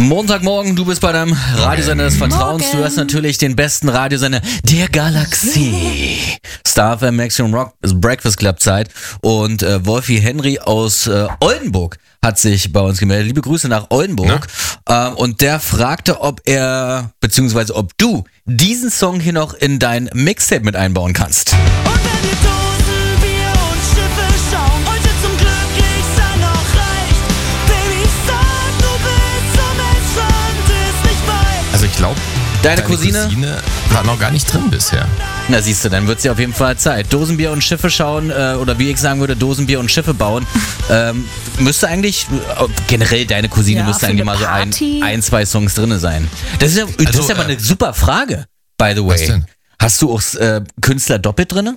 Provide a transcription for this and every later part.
Montagmorgen, du bist bei deinem Radiosender des Vertrauens. Du hast natürlich den besten Radiosender der Galaxie. Star FM Maximum Rock ist Breakfast Club Zeit. Und Wolfi Henry aus Oldenburg hat sich bei uns gemeldet. Liebe Grüße nach Oldenburg. Und der fragte, ob er, beziehungsweise ob du diesen Song hier noch in dein Mixtape mit einbauen kannst. Und wenn wir Dosen, Bier und Schiffe schauen, heute zum glücklich sein noch reicht. Baby, sag, du bist zum Entstand, ist nicht weit. Also ich glaube, Deine Cousine war noch gar nicht drin bisher. Na siehst du, dann wird es ja auf jeden Fall Zeit. Dosenbier und Schiffe schauen, oder wie ich sagen würde, Dosenbier und Schiffe bauen. Müsste eigentlich, generell deine Cousine müsste eigentlich mal so ein, zwei Songs drin sein. Das ist ja mal eine super Frage, by the way. Was denn? Hast du auch Künstler doppelt drin?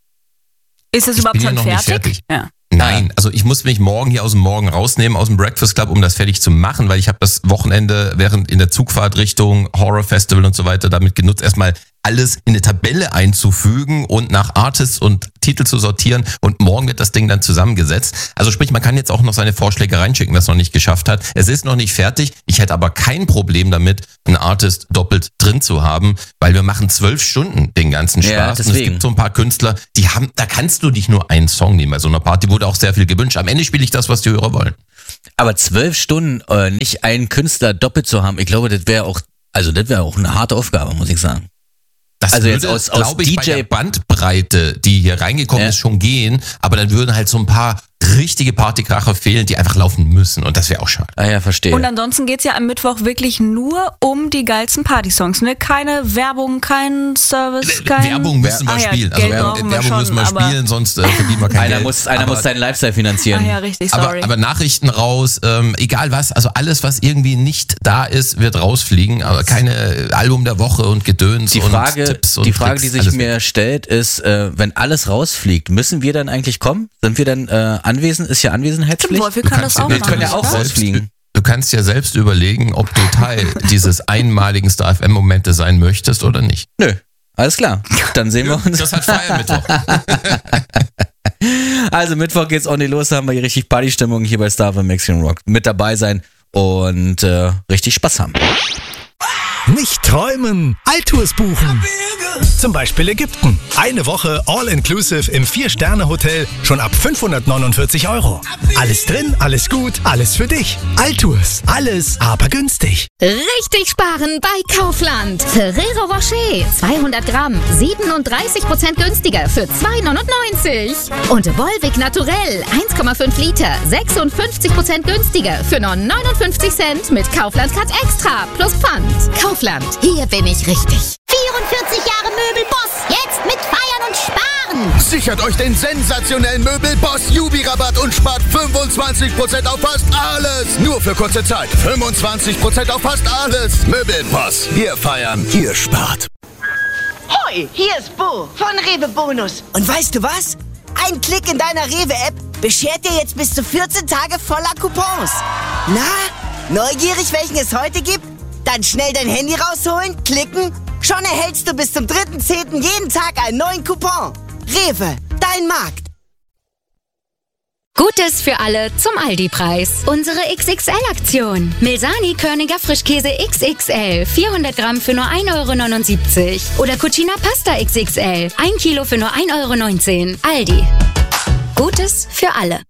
Ist es Ich überhaupt bin ja schon noch nicht fertig? fertig. Ja. Nein, also ich muss mich morgen hier aus dem Morgen rausnehmen, aus dem Breakfast Club, um das fertig zu machen, weil ich habe das Wochenende während in der Zugfahrt Richtung Horror Festival und so weiter damit genutzt, erstmal alles in eine Tabelle einzufügen und nach Artists und Titel zu sortieren und morgen wird das Ding dann zusammengesetzt. Also sprich, man kann jetzt auch noch seine Vorschläge reinschicken, wer es noch nicht geschafft hat. Es ist noch nicht fertig. Ich hätte aber kein Problem damit, einen Artist doppelt drin zu haben, weil wir machen 12 Stunden den ganzen Spaß. Ja, und es deswegen. gibt so ein paar Künstler, die haben, da kannst du nicht nur einen Song nehmen. Bei so einer Party wurde auch sehr viel gewünscht. Am Ende spiele ich das, was die Hörer wollen. Aber 12 Stunden nicht einen Künstler doppelt zu haben, ich glaube, das wäre auch eine harte Aufgabe, muss ich sagen. Das Also würde, jetzt aus glaube ich, DJ bei der Bandbreite, die hier reingekommen ist, schon gehen. Aber dann würden halt so ein paar richtige Partykracher fehlen, die einfach laufen müssen. Und das wäre auch schade. Ah ja, verstehe. Und ansonsten geht's ja am Mittwoch wirklich nur um die geilsten Partysongs. Ne? Keine Werbung, kein Service, kein... Werbung müssen wir spielen. Also Geld brauchen wir Werbung müssen wir schon, aber- spielen, sonst verdienen wir kein einer Geld. muss seinen Lifestyle finanzieren. Ah ja, richtig, sorry. Aber Nachrichten raus, egal was, also alles, was irgendwie nicht da ist, wird rausfliegen. Aber keine Album der Woche und Gedöns Die Frage, und Tipps und die Frage, Tricks, die sich alles mir stellt, ist, wenn alles rausfliegt, müssen wir dann eigentlich kommen? Sind wir dann anwesend? Ist ja Anwesenheitspflicht? Wolfi kann das auch Wir machen. können ja auch oder? rausfliegen. Du kannst ja selbst überlegen, ob du Teil dieses einmaligen Star FM Momente sein möchtest oder nicht. Nö, alles klar. Dann sehen wir uns. Das hat Feiermittwoch. Also Mittwoch geht's on die los, da haben wir hier richtig Partystimmung hier bei Star FM Maximum Rock. Mit dabei sein und richtig Spaß haben. Nicht träumen, Altours buchen. Zum Beispiel Ägypten. Eine Woche All-Inclusive im 4-Sterne-Hotel schon ab 549 €. Alles drin, alles gut, alles für dich. Altours, alles aber günstig. Richtig sparen bei Kaufland. Ferrero Rocher 200 Gramm 37% günstiger für 2,99. Und Volvic Naturell 1,5 Liter 56% günstiger für nur 59 Cent mit Kaufland Cut Extra plus Pfand. Kaufland, hier bin ich richtig. 44 Jahre Möbelboss. Jetzt mit Feiern und Sparen. Sichert euch den sensationellen Möbelboss Jubi-Rabatt und spart 25% auf fast alles. Nur für kurze Zeit. 25% auf fast alles. Möbelboss. Wir feiern, ihr spart. Hoi, hier ist Bo von Rewe Bonus. Und weißt du was? Ein Klick in deiner Rewe-App beschert dir jetzt bis zu 14 Tage voller Coupons. Na, neugierig, welchen es heute gibt? Dann schnell dein Handy rausholen, klicken. Schon erhältst du bis zum 3.10. jeden Tag einen neuen Coupon. Rewe, dein Markt. Gutes für alle zum Aldi-Preis. Unsere XXL-Aktion. Milsani Körniger Frischkäse XXL. 400 Gramm für nur 1,79 €. Oder Cucina Pasta XXL. 1 Kilo für nur 1,19 €. Aldi. Gutes für alle.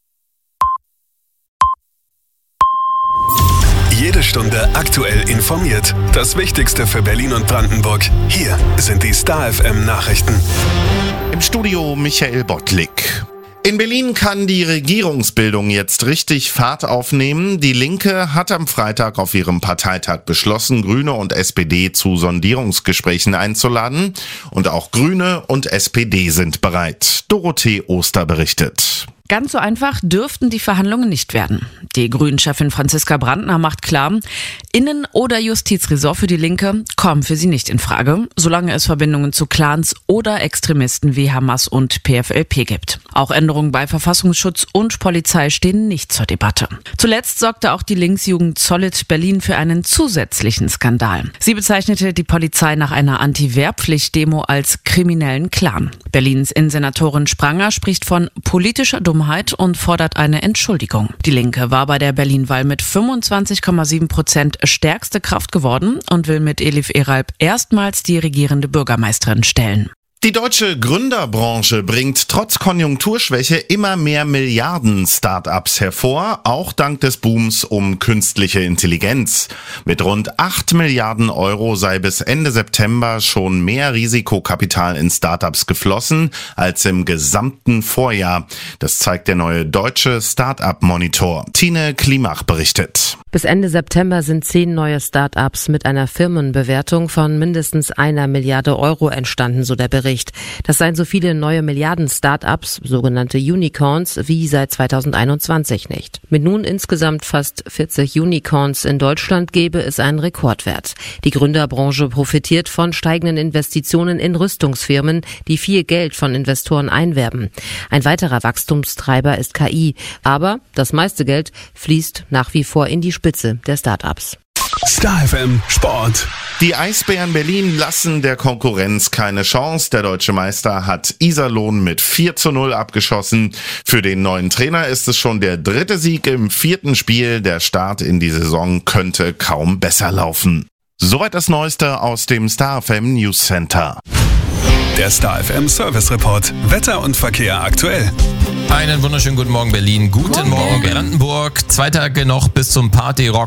Jede Stunde aktuell informiert. Das Wichtigste für Berlin und Brandenburg. Hier sind die Star FM Nachrichten. Im Studio Michael Bottlik. In Berlin kann die Regierungsbildung jetzt richtig Fahrt aufnehmen. Die Linke hat am Freitag auf ihrem Parteitag beschlossen, Grüne und SPD zu Sondierungsgesprächen einzuladen. Und auch Grüne und SPD sind bereit. Dorothee Oster berichtet. Ganz so einfach dürften die Verhandlungen nicht werden. Die Grünen-Chefin Franziska Brandner macht klar, Innen- oder Justizressort für die Linke kommen für sie nicht in Frage, solange es Verbindungen zu Clans oder Extremisten wie Hamas und PFLP gibt. Auch Änderungen bei Verfassungsschutz und Polizei stehen nicht zur Debatte. Zuletzt sorgte auch die Linksjugend Solid Berlin für einen zusätzlichen Skandal. Sie bezeichnete die Polizei nach einer Anti-Wehrpflicht-Demo als kriminellen Clan. Berlins Innensenatorin Spranger spricht von politischer Dummheit Betroffenheit und fordert eine Entschuldigung. Die Linke war bei der Berlin-Wahl mit 25,7% stärkste Kraft geworden und will mit Elif Eralp erstmals die regierende Bürgermeisterin stellen. Die deutsche Gründerbranche bringt trotz Konjunkturschwäche immer mehr Milliarden-Startups hervor, auch dank des Booms um künstliche Intelligenz. Mit rund 8 Milliarden Euro sei bis Ende September schon mehr Risikokapital in Startups geflossen als im gesamten Vorjahr. Das zeigt der neue deutsche Startup-Monitor. Tine Klimach berichtet. Bis Ende September sind 10 neue Startups mit einer Firmenbewertung von mindestens 1 Milliarde Euro entstanden, so der Bericht. Das seien so viele neue Milliarden-Startups, sogenannte Unicorns, wie seit 2021 nicht. Mit nun insgesamt fast 40 Unicorns in Deutschland gäbe es einen Rekordwert. Die Gründerbranche profitiert von steigenden Investitionen in Rüstungsfirmen, die viel Geld von Investoren einwerben. Ein weiterer Wachstumstreiber ist KI, aber das meiste Geld fließt nach wie vor in die Spitze der Startups. Star FM Sport. Die Eisbären Berlin lassen der Konkurrenz keine Chance. Der deutsche Meister hat Iserlohn mit 4:0 abgeschossen. Für den neuen Trainer ist es schon der 3. Sieg im 4. Spiel. Der Start in die Saison könnte kaum besser laufen. Soweit das Neueste aus dem Star FM News Center. Der Star FM Service Report. Wetter und Verkehr aktuell. Einen wunderschönen guten Morgen Berlin, guten Morgen Brandenburg. 2 Tage noch bis zum Party Rock